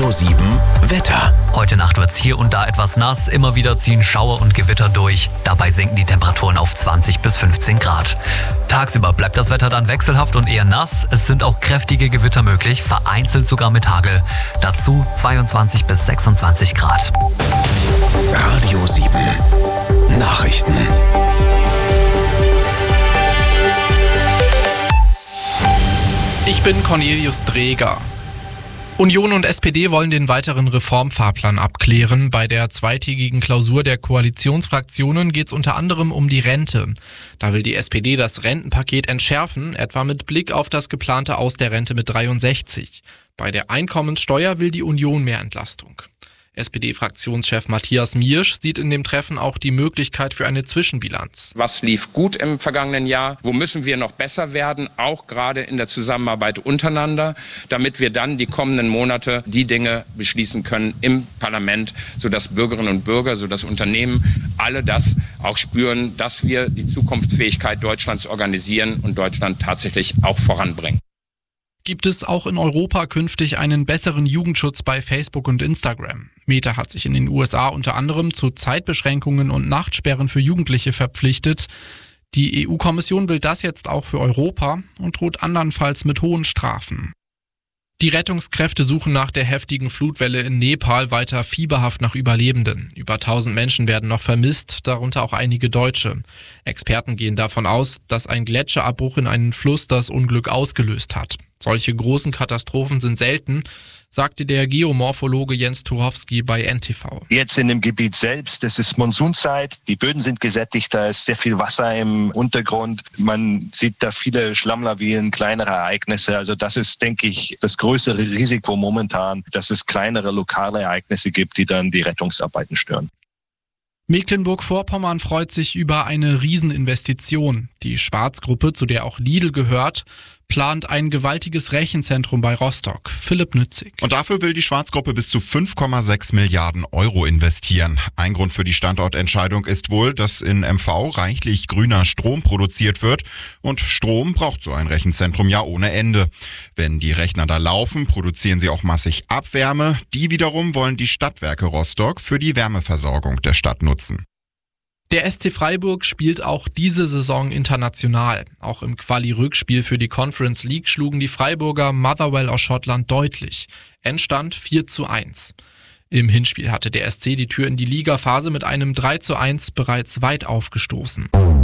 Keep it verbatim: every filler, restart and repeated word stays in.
Radio sieben Wetter. Heute Nacht wird's hier und da etwas nass, immer wieder ziehen Schauer und Gewitter durch. Dabei sinken die Temperaturen auf zwanzig bis fünfzehn Grad. Tagsüber bleibt das Wetter dann wechselhaft und eher nass. Es sind auch kräftige Gewitter möglich, vereinzelt sogar mit Hagel. Dazu zweiundzwanzig bis sechsundzwanzig Grad. Radio sieben Nachrichten. Ich bin Cornelius Dreger. Union und S P D wollen den weiteren Reformfahrplan abklären. Bei der zweitägigen Klausur der Koalitionsfraktionen geht es unter anderem um die Rente. Da will die S P D das Rentenpaket entschärfen, etwa mit Blick auf das geplante Aus der Rente mit dreiundsechzig. Bei der Einkommenssteuer will die Union mehr Entlastung. S P D-Fraktionschef Matthias Miersch sieht in dem Treffen auch die Möglichkeit für eine Zwischenbilanz. Was lief gut im vergangenen Jahr? Wo müssen wir noch besser werden? Auch gerade in der Zusammenarbeit untereinander, damit wir dann die kommenden Monate die Dinge beschließen können im Parlament, sodass Bürgerinnen und Bürger, sodass Unternehmen alle das auch spüren, dass wir die Zukunftsfähigkeit Deutschlands organisieren und Deutschland tatsächlich auch voranbringen. Gibt es auch in Europa künftig einen besseren Jugendschutz bei Facebook und Instagram? Meta hat sich in den U S A unter anderem zu Zeitbeschränkungen und Nachtsperren für Jugendliche verpflichtet. Die E U-Kommission will das jetzt auch für Europa und droht andernfalls mit hohen Strafen. Die Rettungskräfte suchen nach der heftigen Flutwelle in Nepal weiter fieberhaft nach Überlebenden. Über tausend Menschen werden noch vermisst, darunter auch einige Deutsche. Experten gehen davon aus, dass ein Gletscherabbruch in einen Fluss das Unglück ausgelöst hat. Solche großen Katastrophen sind selten, sagte der Geomorphologe Jens Turowski bei N T V. Jetzt in dem Gebiet selbst, das ist Monsunzeit, die Böden sind gesättigt, da ist sehr viel Wasser im Untergrund. Man sieht da viele Schlammlawinen, kleinere Ereignisse. Also das ist, denke ich, das größere Risiko momentan, dass es kleinere lokale Ereignisse gibt, die dann die Rettungsarbeiten stören. Mecklenburg-Vorpommern freut sich über eine Rieseninvestition. Die Schwarz-Gruppe, zu der auch Lidl gehört, plant ein gewaltiges Rechenzentrum bei Rostock. Philipp Nützig. Und dafür will die Schwarz-Gruppe bis zu fünf Komma sechs Milliarden Euro investieren. Ein Grund für die Standortentscheidung ist wohl, dass in M V reichlich grüner Strom produziert wird. Und Strom braucht so ein Rechenzentrum ja ohne Ende. Wenn die Rechner da laufen, produzieren sie auch massig Abwärme. Die wiederum wollen die Stadtwerke Rostock für die Wärmeversorgung der Stadt nutzen. Der S C Freiburg spielt auch diese Saison international. Auch im Quali-Rückspiel für die Conference League schlugen die Freiburger Motherwell aus Schottland deutlich. Endstand vier zu eins. Im Hinspiel hatte der S C die Tür in die Ligaphase mit einem drei zu eins bereits weit aufgestoßen.